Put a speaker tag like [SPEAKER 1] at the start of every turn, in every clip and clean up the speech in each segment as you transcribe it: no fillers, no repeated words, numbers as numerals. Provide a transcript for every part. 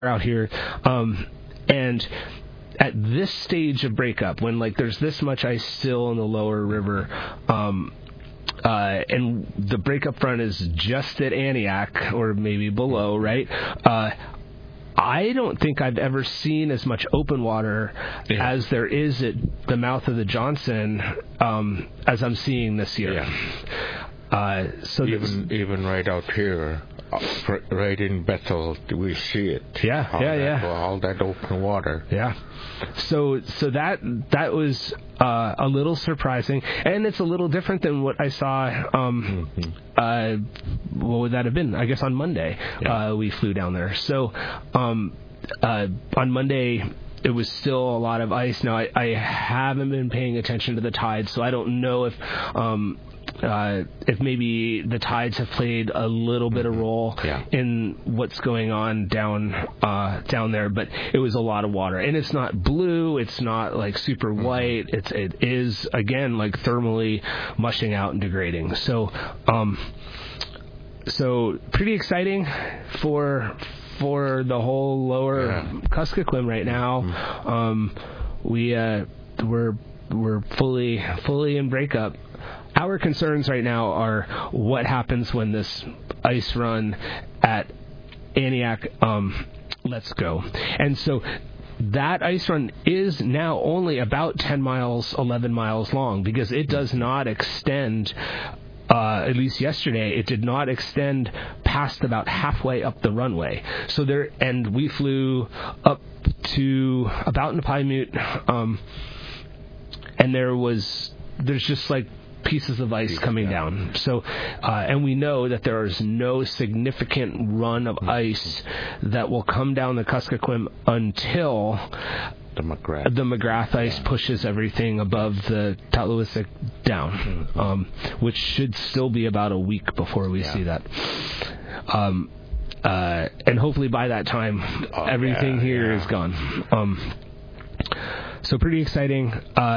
[SPEAKER 1] out here, and at this stage of breakup, when like there's this much ice still in the lower river, and the breakup front is just at Aniak or maybe below, right? I don't think I've ever seen as much open water as there is at the mouth of the Johnson as I'm seeing this year.
[SPEAKER 2] Yeah. So even right out here, right in Bethel, we see it.
[SPEAKER 1] Yeah.
[SPEAKER 2] All that open water.
[SPEAKER 1] Yeah. So that was a little surprising, and it's a little different than what I saw. What would that have been? I guess on Monday we flew down there. So on Monday it was still a lot of ice. Now I haven't been paying attention to the tides, so I don't know if maybe the tides have played a little bit of role in what's going on down there, but it was a lot of water, and it's not blue, it's not like super white, it is again like thermally mushing out and degrading. So pretty exciting for the whole lower Kuskokwim right now. We're fully in breakup. Our concerns right now are what happens when this ice run at Aniak lets go. And so that ice run is now only about 10 miles, 11 miles long, because it does not extend, at least yesterday, it did not extend past about halfway up the runway. So and we flew up to about Napaimute, and there's just like pieces of ice coming down. So, and we know that there is no significant run of ice that will come down the Kuskokwim until the McGrath ice pushes everything above the Tatluisik down, which should still be about a week before we see that. And hopefully by that time, everything here is gone. So pretty exciting.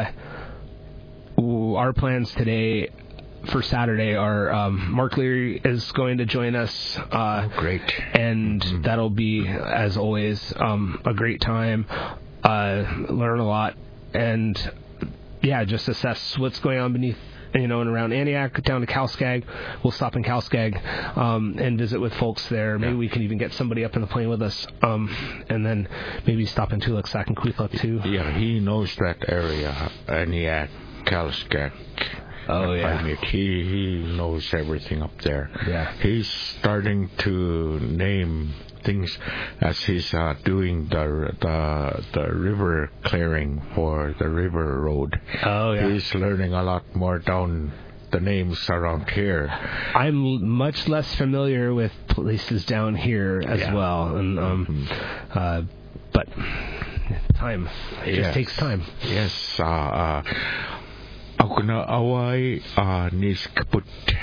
[SPEAKER 1] Our plans today for Saturday are Mark Leary is going to join us.
[SPEAKER 2] Great.
[SPEAKER 1] And that'll be, as always, a great time. Learn a lot. And, just assess what's going on beneath, and around Aniak, down to Kalskag. We'll stop in Kalskag and visit with folks there. Maybe we can even get somebody up in the plane with us. And then maybe stop in Tulaksak and Kwethluk too.
[SPEAKER 2] Yeah, he knows that area, Aniak. Kalskag.
[SPEAKER 1] Oh yeah.
[SPEAKER 2] He knows everything up there.
[SPEAKER 1] Yeah.
[SPEAKER 2] He's starting to name things as he's doing the river clearing for the river road.
[SPEAKER 1] Oh yeah.
[SPEAKER 2] He's learning a lot more down the names around here.
[SPEAKER 1] I'm much less familiar with places down here as well, and but time. It just takes time.
[SPEAKER 2] Yes. Ako na away nis kaput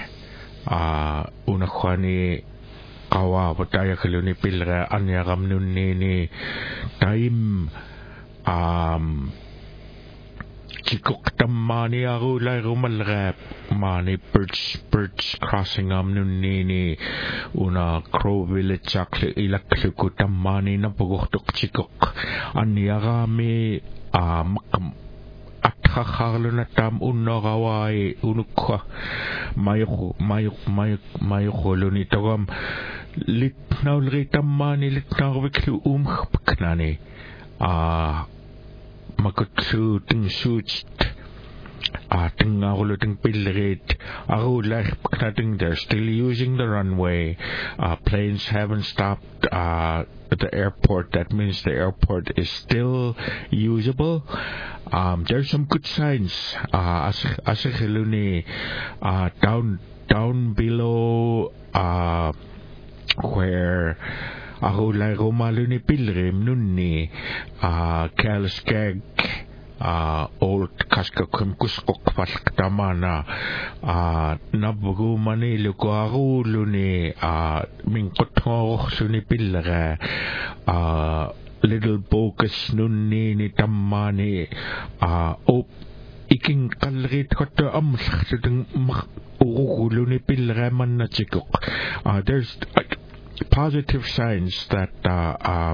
[SPEAKER 2] unakwani kawa pataya kaluni pilra anya kamnun ni time chikok tamani ako lai rumalrap mani birch crossing amnun ni una Crow Village chakle ilakluku tamani na pagoktok chikok anya kami makam Kakharlo na tam unogawai unukwa mayoko ni togam litnaw ritamani litnaw wiklu paknani makutsu ting such ting agulo ting pilrit they're still using the runway. Planes haven't stopped at the airport. That means the airport is still usable. There's some good signs. Down below where ako lang rumaluni pilgrim nun ni Kalskag old Kuskokwim kuskok palak tamana nabugo manilo ko agulo ni mingkot ngo suni pilga little bogus nun ni tamani iking kalrit ko to amsak sedang ugulo ni pilga man na chikok. There's positive signs that